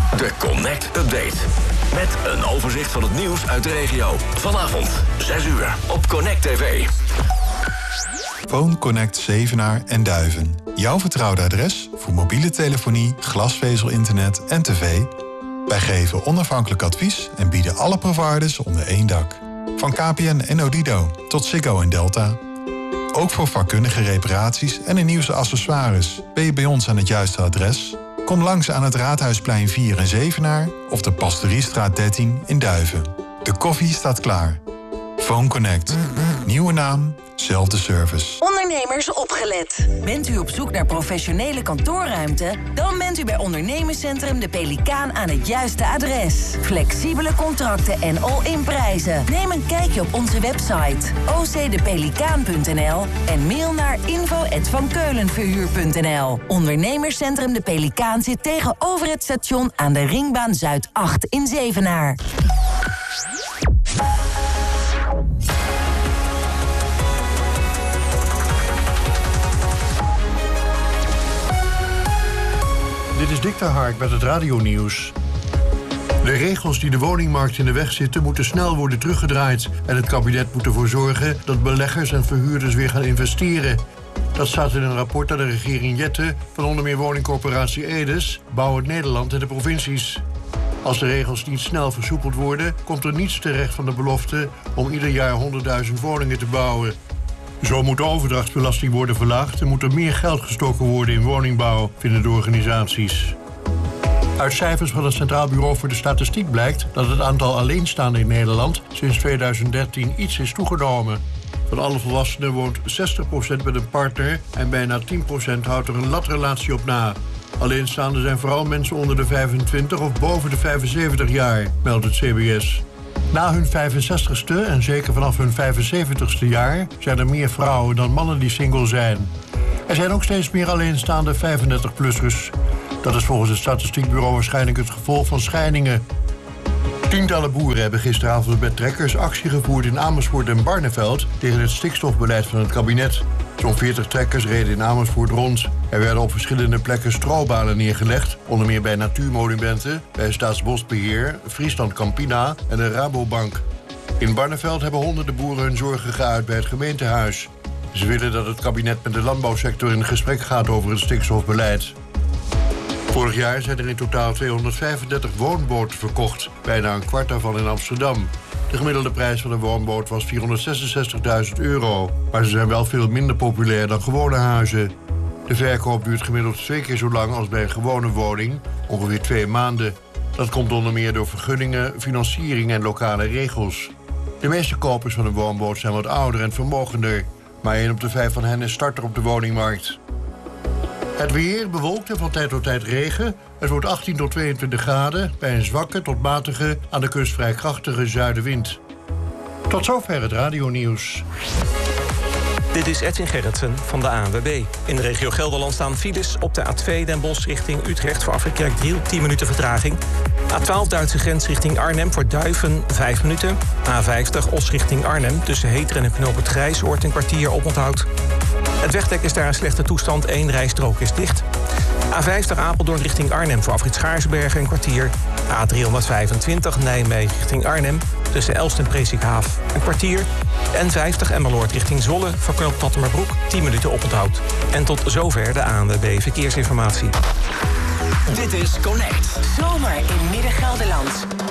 De Connect Update. Met een overzicht van het nieuws uit de regio. Vanavond, 6 uur, op Connect TV. Phone Connect Zevenaar en Duiven. Jouw vertrouwde adres voor mobiele telefonie, glasvezel-internet en tv. Wij geven onafhankelijk advies en bieden alle providers onder één dak. Van KPN en Odido tot Ziggo en Delta. Ook voor vakkundige reparaties en een nieuwste accessoires ben je bij ons aan het juiste adres. Kom langs aan het Raadhuisplein 4 in Zevenaar of de Pastoriestraat 13 in Duiven. De koffie staat klaar. Phone Connect. Nieuwe naam, zelfde service. Ondernemers opgelet. Bent u op zoek naar professionele kantoorruimte? Dan bent u bij Ondernemerscentrum De Pelikaan aan het juiste adres. Flexibele contracten en all-in prijzen. Neem een kijkje op onze website ocdepelikaan.nl en mail naar info@vankeulenverhuur.nl. Ondernemerscentrum De Pelikaan zit tegenover het station aan de Ringbaan Zuid 8 in Zevenaar. Dit is Dick de Hark met het radionieuws. De regels die de woningmarkt in de weg zitten moeten snel worden teruggedraaid. En het kabinet moet ervoor zorgen dat beleggers en verhuurders weer gaan investeren. Dat staat in een rapport aan de regering Jette van onder meer woningcorporatie Edes, Bouw het Nederland en de provincies. Als de regels niet snel versoepeld worden, komt er niets terecht van de belofte om ieder jaar 100.000 woningen te bouwen. Zo moet de overdrachtsbelasting worden verlaagd en moet er meer geld gestoken worden in woningbouw, vinden de organisaties. Uit cijfers van het Centraal Bureau voor de Statistiek blijkt dat het aantal alleenstaanden in Nederland sinds 2013 iets is toegenomen. Van alle volwassenen woont 60% met een partner en bijna 10% houdt er een latrelatie op na. Alleenstaanden zijn vooral mensen onder de 25 of boven de 75 jaar, meldt het CBS. Na hun 65ste en zeker vanaf hun 75ste jaar zijn er meer vrouwen dan mannen die single zijn. Er zijn ook steeds meer alleenstaande 35-plussers. Dat is volgens het Statistiekbureau waarschijnlijk het gevolg van scheidingen. Tientallen boeren hebben gisteravond met trekkers actie gevoerd in Amersfoort en Barneveld tegen het stikstofbeleid van het kabinet. Zo'n 40 trekkers reden in Amersfoort rond. Er werden op verschillende plekken strobalen neergelegd, onder meer bij natuurmonumenten, bij Staatsbosbeheer, Friesland Campina en de Rabobank. In Barneveld hebben honderden boeren hun zorgen geuit bij het gemeentehuis. Ze willen dat het kabinet met de landbouwsector in gesprek gaat over het stikstofbeleid. Vorig jaar zijn er in totaal 235 woonboten verkocht, bijna een kwart daarvan in Amsterdam. De gemiddelde prijs van een woonboot was €466.000, maar ze zijn wel veel minder populair dan gewone huizen. De verkoop duurt gemiddeld 2 keer zo lang als bij een gewone woning, ongeveer 2 maanden. Dat komt onder meer door vergunningen, financiering en lokale regels. De meeste kopers van een woonboot zijn wat ouder en vermogender, maar 1 op de 5 van hen is starter op de woningmarkt. Het weer bewolkt en van tijd tot tijd regen. Het wordt 18 tot 22 graden bij een zwakke tot matige, aan de kust vrij krachtige zuidenwind. Tot zover het radionieuws. Dit is Edwin Gerritsen van de ANWB. In de regio Gelderland staan files op de A2 Den Bosch richting Utrecht voor Afritkerkdriel 10 minuten vertraging. A12 Duitse grens richting Arnhem voor Duiven 5 minuten. A50 Os richting Arnhem tussen Heteren en Knoop Grijsoord een kwartier oponthoud. Het wegdek is daar in slechte toestand, 1 rijstrook is dicht. A50 Apeldoorn richting Arnhem voor afrit Schaarsbergen een kwartier. A325 Nijmegen richting Arnhem tussen Elst en Presikhaaf een kwartier. N50 Emmeloord richting Zwolle voor knoop Tattemerbroek 10 minuten oponthoud. En tot zover de ANWB Verkeersinformatie. Dit is Connect. Zomer in Midden-Gelderland.